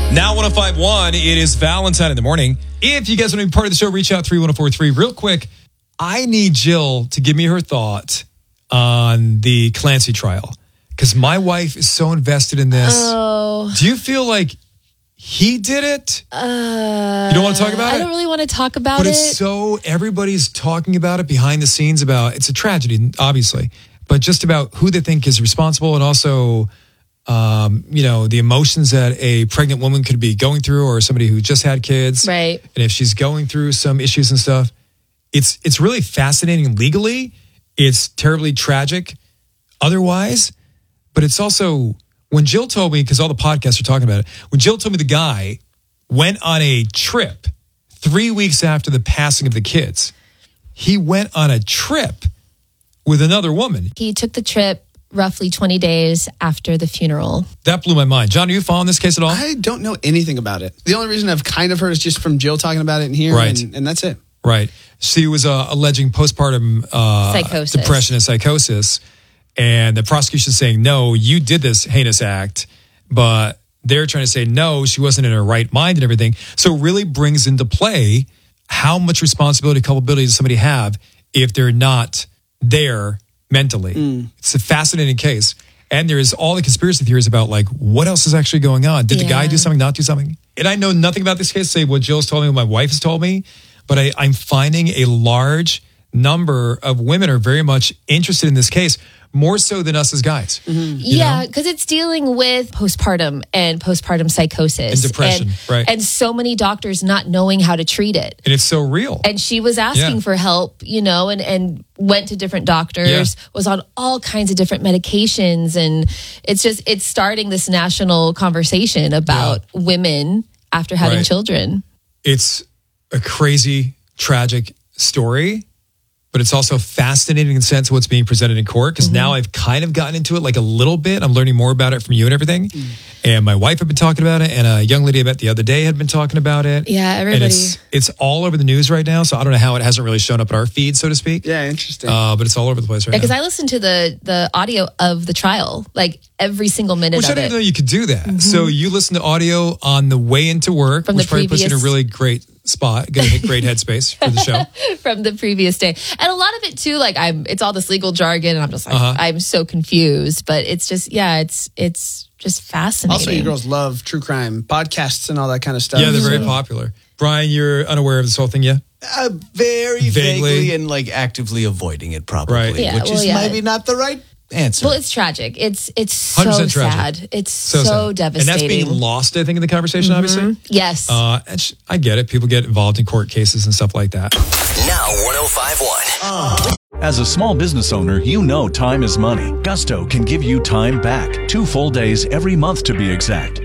Now 105.1, it is Valentine in the morning. If you guys want to be part of the show, reach out 31043. Real quick, I need Jill to give me her thought on the Clancy trial because my wife is so invested in this. Oh. Do you feel like he did it? You don't want to talk about it? I don't really want to talk about but it. It's so, everybody's talking about it behind the scenes about, it's a tragedy, obviously, but just about who they think is responsible and also, the emotions that a pregnant woman could be going through or somebody who just had kids. Right. And if she's going through some issues and stuff, it's really fascinating legally. It's terribly tragic otherwise, but it's also, when Jill told me, because all the podcasts are talking about it, when Jill told me the guy went on a trip 3 weeks after the passing of the kids, he went on a trip with another woman. He took the trip roughly 20 days after the funeral. That blew my mind. John, are you following this case at all? I don't know anything about it. The only reason I've kind of heard is just from Jill talking about it in here, Right. and that's it. Right. She was alleging postpartum Psychosis. depression and psychosis. And the prosecution saying, no, you did this heinous act. But they're trying to say, no, she wasn't in her right mind and everything. So it really brings into play how much responsibility, culpability does somebody have if they're not there mentally. It's a fascinating case. And there's all the conspiracy theories about like what else is actually going on. Did the guy do something, not do something? And I know nothing about this case, say what Jill's told me, what my wife has told me, but I'm finding a large number of women are very much interested in this case, more so than us as guys. Yeah, because it's dealing with postpartum psychosis. And depression, right. And so many doctors not knowing how to treat it. And it's so real. And she was asking for help, and went to different doctors, was on all kinds of different medications. And it's starting this national conversation about women after having children. It's a crazy, tragic story, but it's also fascinating in the sense of what's being presented in court because now I've kind of gotten into it like a little bit. I'm learning more about it from you and everything. And my wife had been talking about it and a young lady I met the other day had been talking about it. Yeah, everybody. And it's all over the news right now, so I don't know how it hasn't really shown up in our feed, so to speak. Yeah, interesting. But it's all over the place right now. Because I listened to the audio of the trial, like every single minute Which of I didn't it. know you could do that. So you listen to audio on the way into work, From which the probably puts you in a previous- really great spot, great headspace for the show. From the previous day. And a lot of it too, like it's all this legal jargon and I'm just like, I'm so confused. But it's just, it's just fascinating. Also, you girls love true crime podcasts and all that kind of stuff. Yeah, they're very popular. Brian, you're unaware of this whole thing, yeah? Very Vaguely. vaguely and like actively avoiding it probably, Right. Yeah, which well, is yeah. maybe not the right answer. Well, it's tragic. It's so 100% tragic. sad. It's so sad. devastating. And that's being lost, I think, in the conversation, obviously. Yes. And I get it. People get involved in court cases and stuff like that. Now 105.1. As a small business owner, you know time is money. Gusto can give you time back. 2 full days every month to be exact.